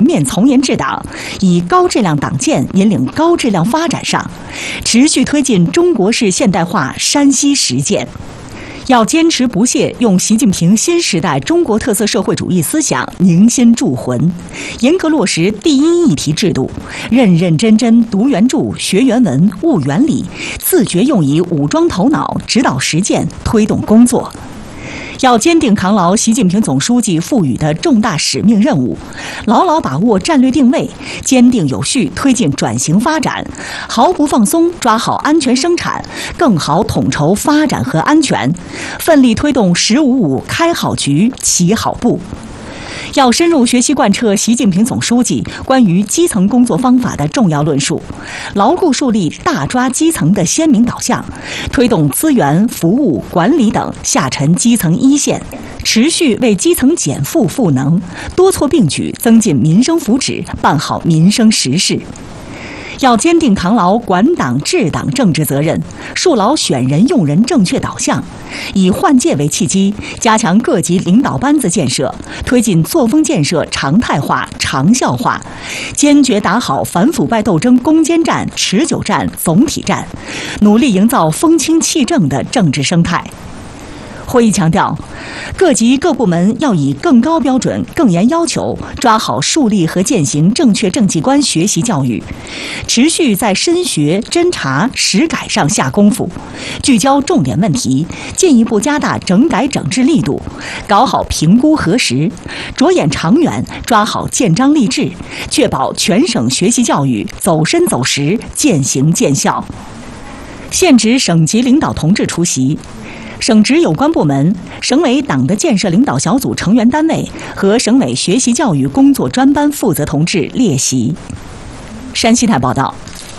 面从严治党，以高质量党建引领高质量发展上，持续推进中国式现代化山西实践。要坚持不懈用习近平新时代中国特色社会主义思想凝心铸魂，严格落实第一议题制度，认认真真读原著、学原文、悟原理，自觉用以武装头脑，指导实践，推动工作。要坚定扛牢习近平总书记赋予的重大使命任务，牢牢把握战略定位，坚定有序推进转型发展，毫不放松抓好安全生产，更好统筹发展和安全，奋力推动“15+5”开好局、起好步。要深入学习贯彻习近平总书记关于基层工作方法的重要论述，牢固树立大抓基层的鲜明导向，推动资源、服务、管理等下沉基层一线，持续为基层减负赋能，多措并举增进民生福祉，办好民生实事。要坚定扛牢管党治党政治责任，树牢选人用人正确导向，以换届为契机，加强各级领导班子建设，推进作风建设常态化、长效化，坚决打好反腐败斗争攻坚战、持久战、总体战，努力营造风清气正的政治生态。会议强调，各级各部门要以更高标准、更严要求，抓好树立和践行正确政绩观学习教育，持续在深学、侦查、实改上下功夫，聚焦重点问题，进一步加大整改整治力度，搞好评估核实，着眼长远，抓好建章立制，确保全省学习教育走深走实、见行见效。现职省级领导同志出席。省直有关部门、省委党的建设领导小组成员单位和省委学习教育工作专班负责同志列席。山西台报道。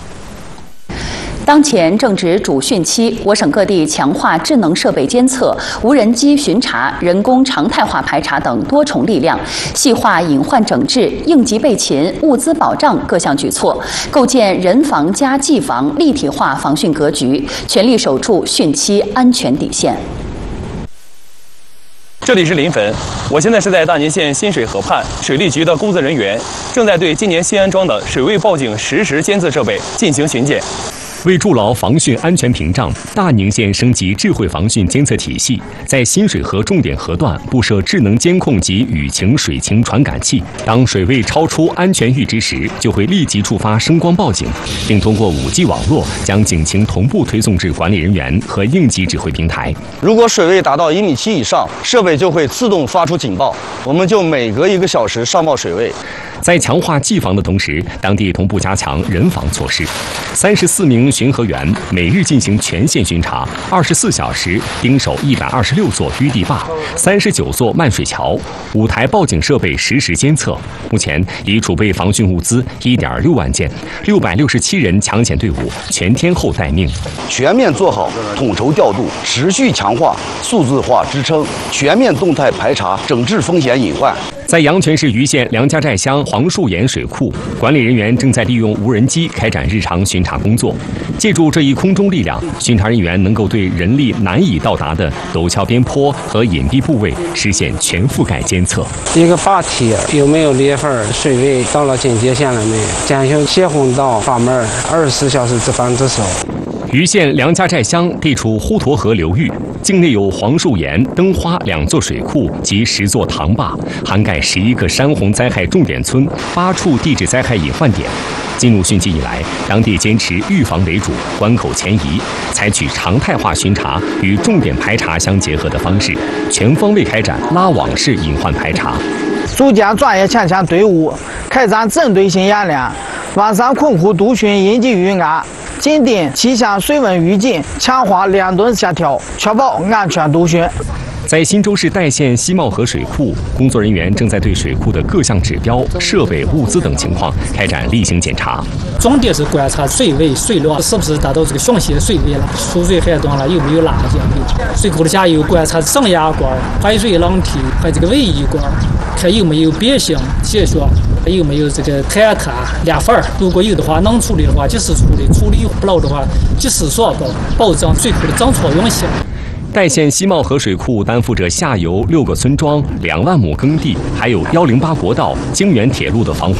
当前正值主汛期，我省各地强化智能设备监测、无人机巡查、人工常态化排查等多重力量，细化隐患整治、应急备勤、物资保障各项举措，构建人防加技防立体化防汛格局，全力守住汛期安全底线。 这里是临汾，我现在是在大宁县新水河畔，水利局的工作人员正在对今年新安装的水位报警实时监测设备进行巡检。 为筑牢防汛安全屏障，大宁县升级智慧防汛监测体系，在新水河重点河段布设智能监控及雨情、水情传感器。当水位超出安全阈值时，就会立即触发声光报警，并通过5G 网络将警情同步推送至管理人员和应急指挥平台。 如果水位达到1.7米以上，设备就会自动发出警报，我们就每隔1个小时上报水位。 在强化技防的同时，当地同步加强人防措施。34名巡河员每日进行全线巡查，24小时盯守126座淤地坝、39座漫水桥，5台报警设备实时监测。目前已储备防汛物资1.6万件，667人抢险队伍全天候待命。 全面做好统筹调度，持续强化数字化支撑，全面动态排查整治风险隐患。 在阳泉市盂县梁家寨乡黄树岩水库，管理人员正在利用无人机开展日常巡查工作。借助这一空中力量，巡查人员能够对人力难以到达的陡峭边坡和隐蔽部位实现全覆盖监测。 一个坝体有没有裂缝，水位到了警戒线了没有？进行泄洪道阀门24小时值班值守。 盂县梁家寨乡地处滹沱河流域，境内有黄树岩、灯花2座水库及10座塘坝，涵盖11个山洪灾害重点村、8处地质灾害隐患点。进入汛期以来，当地坚持预防为主，关口前移，采取常态化巡查与重点排查相结合的方式，全方位开展拉网式隐患排查。 组建专业前线队伍，开展针对性演练，完善困库督汛应急预案，紧盯气象水文预警，强化联动协调，确保安全督汛。 在新州市代县西茂河水库，工作人员正在对水库的各项指标、设备、物资等情况开展例行检查。 重点是观察水位、水量是不是达到这个详细的水位了，输水涵洞了有没有垃圾，水库的下游观察上压管、排水廊体和这个尾翼管，看有没有变形、结穴，有没有这个坍塌、裂缝。如果有的话，能处理的话及时处理，处理不了的话及时锁保，保障水库的正常运行。 代县西茂河水库担负着下游6个村庄、2万亩耕地，还有108国道、京原铁路的防洪